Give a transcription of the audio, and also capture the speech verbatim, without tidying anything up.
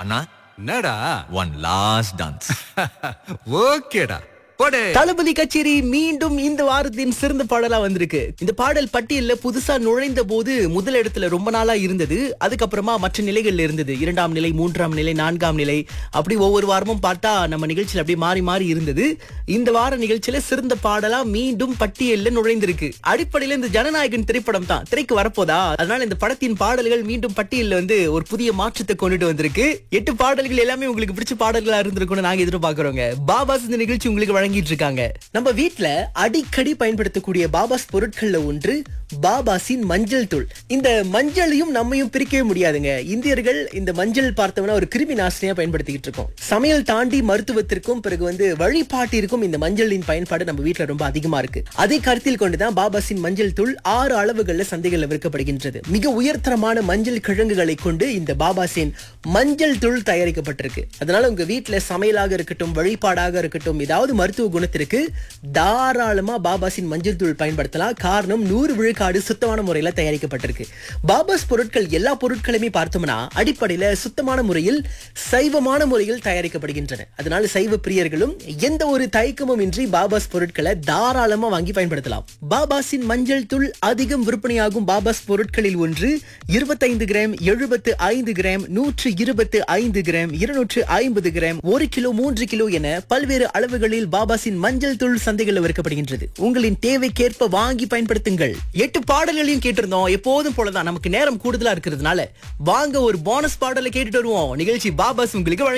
அண்ணா என்னடா one last dance. ஓகேடா போடே. தளபதி கச்சேரி மீண்டும் இந்த வாரத்தின் சிறந்த பாடலா வந்திருக்கு. இந்த பாடல் பட்டியல்ல புதுசா நுழைந்த போது முதல் இடத்துல ரொம்ப நாளா இருந்தது. அதுக்கப்புறமா மற்ற நிலைகள்ல இருந்தது. இரண்டாம் நிலை, மூன்றாம் நிலை, நான்காம் நிலை, அப்படி ஒவ்வொரு வாரமும் பார்த்தா நம்ம நிகழ்ச்சியில் அப்படியே மாறி மாறி இருந்தது. இந்த வார நிகழ்ச்சியில சிறந்த பாடலா மீண்டும் பட்டியல்ல நுழைந்திருக்கு. அடிப்படையில இந்த ஜனநாயகன் திரைப்படம் தான் திரைக்கு வரப்போதா, அதனால இந்த படத்தின் பாடல்கள் மீண்டும் பட்டியல்ல வந்து ஒரு புதிய மாற்றத்தை கொண்டுட்டு வந்திருக்கு. எட்டு பாடல்கள் எல்லாமே உங்களுக்கு பிடிச்ச பாடல்களா இருந்திருக்கும்னு நாங்க எதிர்பார்க்கிறோங்க. பாபாஸ் இந்த நிகழ்ச்சி உங்களுக்கு வழங்கிட்டு இருக்காங்க. நம்ம வீட்ல அடிக்கடி பயன்படுத்தக்கூடிய பாபாஸ் பொருட்கள்ல ஒன்று பாபாஸின் மஞ்சள் தூள். இந்த மஞ்சளையும் நம்மையும் பிரிக்கவே முடியாதுங்க. இந்தியர்கள் இந்த மஞ்சள் பார்த்தோம்னா ஒரு கிருமி நாசினியா பயன்படுத்திக்கிட்டு இருக்கோம். சமையல் தாண்டி மருத்துவத்திற்கும் பிறகு வந்து வழிபாட்டிற்கும் இந்த மஞ்சளின் பயன்பாடு நம்ம வீட்டுல ரொம்ப அதிகமா இருக்கு. அதை கருத்தில் கொண்டுதான் பாபாஸின் மஞ்சள் தூள் ஆறு அளவுகள்ல சந்தைகள்ல விற்கப்படுகின்றது. மிக உயர்தரமான மஞ்சள் கிழங்குகளை கொண்டு இந்த பாபாஸின் மஞ்சள் தூள் தயாரிக்கப்பட்டிருக்கு. அதனால உங்க வீட்டுல சமையலாக இருக்கட்டும், வழிபாடாக இருக்கட்டும், ஏதாவது மருத்துவ குணத்திற்கு தாராளமா பாபாஸின் மஞ்சள் தூள் பயன்படுத்தலாம். காரணம் நூறு விழுக்காடு சுத்தமான முறையில தயாரிக்கப்பட்டிருக்கு. பாபாஸ் பொருட்கள் எல்லா பொருட்களுமே பார்த்தோம்னா அடிப்படையில சுத்தமான முறையில் சைவமான முறையில் தயாரிக்கப்படுகின்றன. அதனால சைவ பிரியர்களும் எந்த ஒரு தயக்கமும் இன்றி பாபாஸ் பொருட்களை தாராளமா வாங்கி பயன்படுத்தலாம். பாபாஸின் மஞ்சள் தூள் அதிகம் விற்பனையாகும் பாபாஸ் பொருட்களில் ஒன்று. இருபத்தைந்து கிராம், எழுபத்து ஐந்து கிராம், நூற்று இருபத்து ஐந்து கிராம், இருநூற்று ஐம்பது கிராம், ஒரு கிலோ, மூன்று கிலோ என பல்வேறு அளவுகளில் பாபாஸின் மஞ்சள் தூள் சந்தைகளில் விற்கப்படுகின்றது. உங்களின் தேவைக்கேற்ப வாங்கி பயன்படுத்துங்கள். எட்டு பாடல்களையும் கேட்டிருந்தோம். எப்போதும் போலதான் நமக்கு நேரம் கூடுதலா இருக்கிறதுனால வாங்க ஒரு போனஸ் பாடலை கேட்டுட்டு வருவோம். நிகழ்ச்சி பாபாஸ் உங்களுக்கு வழங்கி